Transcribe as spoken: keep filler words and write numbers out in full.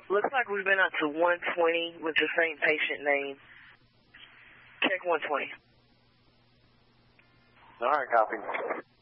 Looks like we've been up to one twenty with the same patient name. Check one twenty. All right, copy.